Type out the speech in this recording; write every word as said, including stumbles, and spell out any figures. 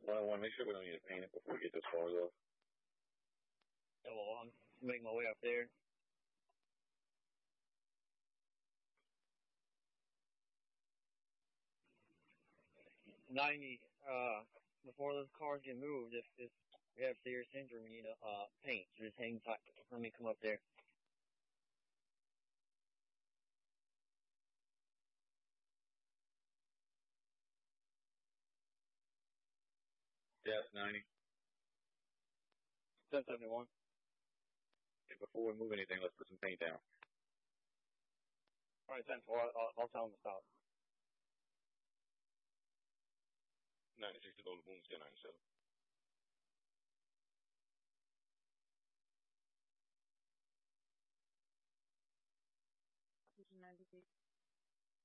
One on one, make sure we don't need to paint it before we get this far off. Oh, well, I'm making my way up there. ninety, uh, before those cars get moved, if, if we have serious injury, we need to, uh, paint. So just hang tight. Let me come up there. Yes, ninety. ten seventy-one. Okay, before we move anything, let's put some paint down. All right, ten four. I'll, I'll tell them to stop. ninety-six to go to boom, ten ninety-seven. ninety-six.